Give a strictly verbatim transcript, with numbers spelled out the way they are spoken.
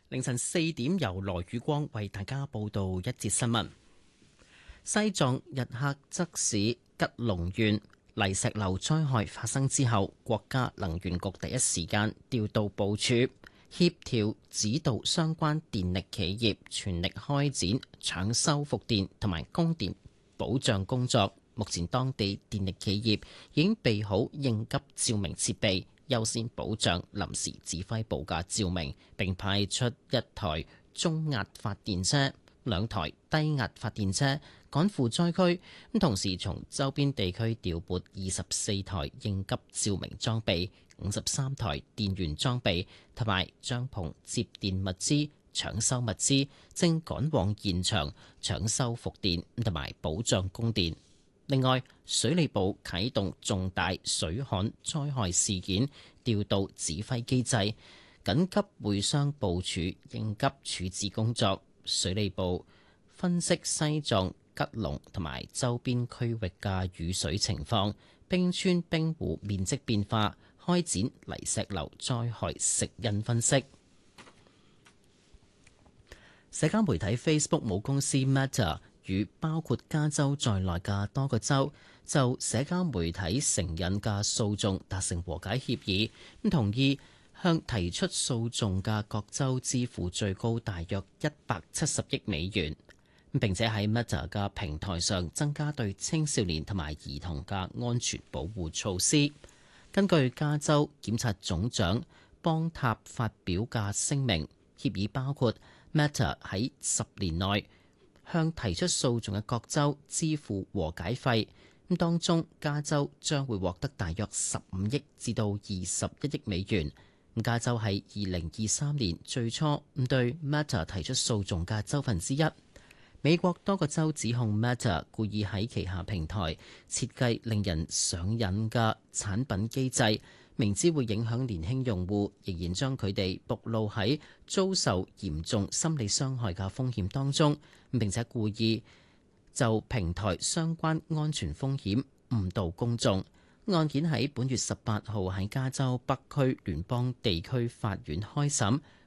凌晨四點，由羅宇光為大家報道一節新聞。西藏日喀則市吉隆縣泥石流災害發生之後，國家能源局第一時間調度部署，協調指導相關電力企業全力開展搶修復電同埋供電保障工作。目前當地電力企業已經備好應急照明設備，優先保障臨時指揮部嘅照明，並派出一台中壓發電車、兩台低壓發電車趕赴災區。咁同時從周邊地區調撥二十四台應急照明裝備、五十三台電源裝備同埋帳篷接電物資、搶修物資，正趕往現場搶修復電同埋保障供電。另外，水利部啟動重大水旱災害事件調度指揮機制，緊急會商部署應急處置工作。水利部分析西藏、吉隆同埋周邊區域嘅雨水情況、冰川冰湖面積變化，開展泥石流災害食因分析。社交媒體 Facebook 母公司 Meta 與包括加州在內嘅多個州就社交媒體成癮嘅訴訟達成和解協議，咁同意向提出訴訟嘅各州支付最高大約一百七十億美元，並且喺 Meta 嘅平台上增加對青少年同埋兒童嘅安全保護措施。根據加州檢察總長邦塔發表嘅聲明，協議包括 Meta 喺十年內向提出訴訟嘅各州支付和解費，咁當中加州將會獲得大約十五億至到二十一億美元。加州係二零二三年最初對 Meta 提出訴訟嘅州份之一。美國多個州指控 Meta 故意喺旗下平台設計令人上癮嘅產品機制，明知會影響年輕用戶，仍然將佢哋暴露喺遭受嚴重心理傷害嘅風險當中，並且故意就平台相關安全風險誤導公眾。案件喺本月十八號喺加州北區聯邦地區法院開審，